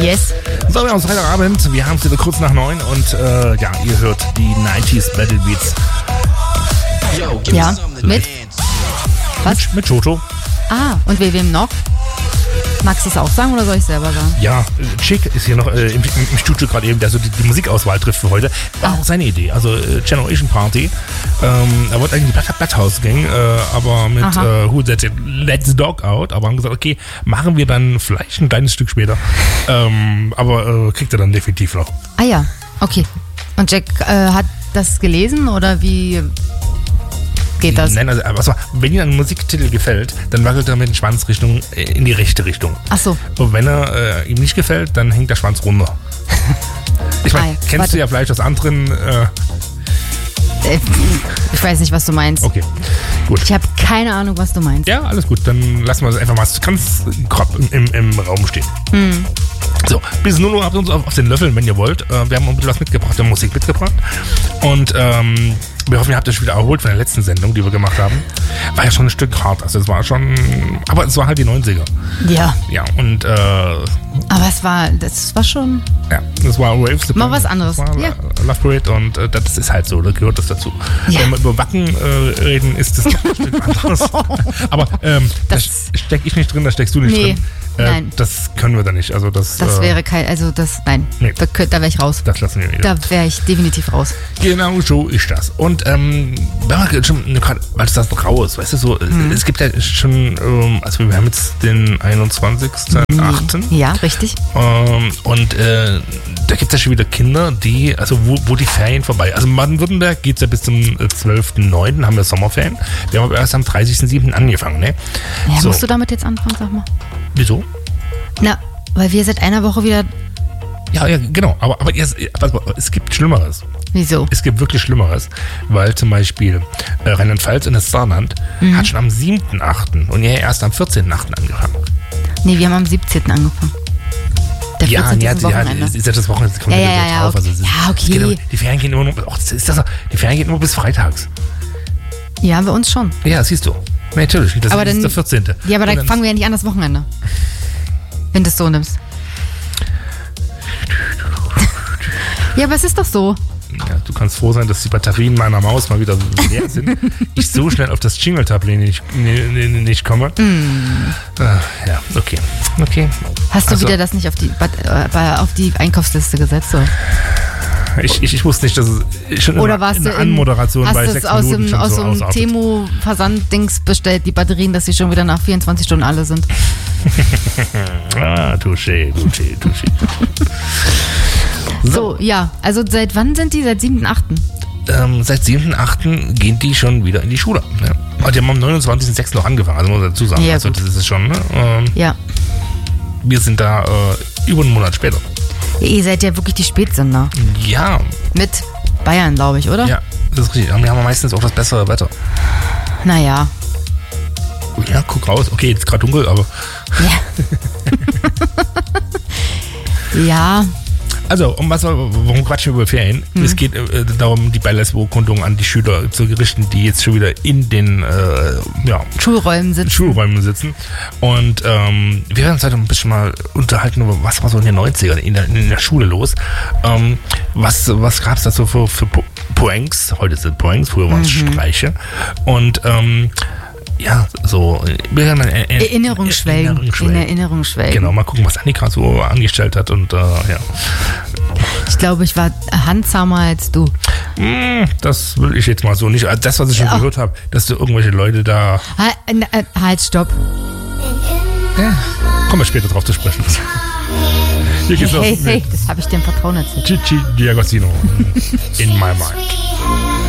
Yes. So, wir haben Freitagabend, wir haben es wieder kurz nach 9 und ihr hört die 90s Battle Beats. Ja, mit? Was? Mit Jojo. Ah, und wem noch? Magst du es auch sagen oder soll ich selber sagen? Ja, Chick ist hier noch im Studio gerade eben, der so die Musikauswahl trifft für heute. War auch seine Idee, also Generation Party. Er wollte eigentlich die Blatthaus Gang, aber mit Who That's It, Let's Dog Out. Aber haben gesagt, okay, machen wir dann vielleicht ein kleines Stück später. Aber kriegt er dann definitiv noch. Ah ja, okay. Und Jack hat das gelesen oder wie geht das? Nein, also wenn ihm ein Musiktitel gefällt, dann wackelt er mit dem Schwanz in die rechte Richtung. Ach so. Und wenn er ihm nicht gefällt, dann hängt der Schwanz runter. Ich meine, kennst du ja vielleicht aus anderen... ich weiß nicht, was du meinst. Okay, gut. Ich habe keine Ahnung, was du meinst. Ja, alles gut. Dann lassen wir es einfach mal ganz grob im Raum stehen. So, bis 0 Uhr habt ihr uns auf den Löffeln, wenn ihr wollt. Wir haben ein bisschen was mitgebracht, wir haben Musik mitgebracht. Und wir hoffen, ihr habt euch wieder erholt von der letzten Sendung, die wir gemacht haben. War ja schon ein Stück hart. Also es war schon... Aber es war halt die 90er. Ja. Ja, und... aber das war schon... Ja, das war Waves. Mal was anderes. Das war Ja. Love Parade und das ist halt so, da gehört das dazu. Ja. Wenn wir über Wacken reden, ist das noch ein Stück anderes. Aber da stecke ich nicht drin, da steckst du nicht drin. Nein. Das können wir da nicht. Also das wäre kein... Also das... Nein. Nee. Da wäre ich raus. Das lassen wir wieder. Da wäre ich definitiv raus. Genau so ist das. Und wenn man schon gerade, weil es das raus, weißt du, so, es gibt ja schon, also wir haben jetzt den 21.8. Ja, richtig. Und da gibt es ja schon wieder Kinder, die, also wo die Ferien vorbei. Also in Baden-Württemberg geht es ja bis zum 12.9. haben wir Sommerferien. Wir haben aber erst am 30.7. angefangen, ne? Ja, So. musst du damit jetzt anfangen, sag mal? Wieso? Na, weil wir seit einer Woche wieder... Ja, genau. Aber es gibt Schlimmeres. Wieso? Es gibt wirklich Schlimmeres, weil zum Beispiel Rheinland-Pfalz und das Saarland hat schon am 7.8. und ihr erst am 14.8. angefangen. Nee, wir haben am 17. angefangen. Der 14. ist ein Wochenende. Ist ja das Wochenende, kommt Ja, drauf. okay. Also Okay. es geht, die Ferien gehen immer nur, die Ferien gehen nur bis freitags. Ja, bei uns schon. Ja, siehst du. Natürlich, das Aber ist dann, der 14. Ja, aber Und dann fangen wir ja nicht an das Wochenende. Wenn du es so nimmst. Ja, aber es ist doch so. Ja, du kannst froh sein, dass die Batterien meiner Maus mal wieder leer sind. Ich so schnell auf das Jingle-Tablet nicht komme. Ja, okay. Hast du wieder das nicht auf die Einkaufsliste gesetzt? So? Ich wusste nicht, dass es schon Oder warst in du der Anmoderation bei hast 6 du es Minuten schon aus so dem ausartet. Temu-Versand-Dings bestellt, die Batterien, dass sie schon wieder nach 24 Stunden alle sind? Touché. So, ja. Also seit wann sind die? Seit 7.8.? Seit 7.8. gehen die schon wieder in die Schule. Ja. Und die haben am 29.6. noch angefangen, also muss man dazu sagen. Ja, also gut. das ist schon, ne? Ja. Wir sind da über einen Monat später. Ja. Ihr seid ja wirklich die Spätsünder. Ja. Mit Bayern, glaube ich, oder? Ja, das ist richtig. Und wir haben meistens auch das bessere Wetter. Naja. Ja, guck raus. Okay, jetzt ist gerade dunkel, aber... Ja. Ja. Also, warum quatschen wir über Ferien? Es geht darum, die Beileidsbeurkundung an die Schüler zu richten, die jetzt schon wieder in den Schulräumen sitzen. Und wir werden uns heute ein bisschen mal unterhalten über, was war so in den 90ern in der Schule los. Was gab es da so für Points? Heute sind Points, früher waren es Streiche. Und ja, so Erinnerungsschwelgen. In Erinnerung schwelgen. Genau, mal gucken, was Annika so angestellt hat und ja. Ich glaube, ich war handzahmer als du. Das will ich jetzt mal so nicht. Das, was ich schon gehört habe, dass du irgendwelche Leute da... Halt, stopp. Ja, kommen wir später drauf zu sprechen. Hier geht's los. Hey, das habe ich dir im Vertrauen erzählt. Gigi D'Agostino in my mind.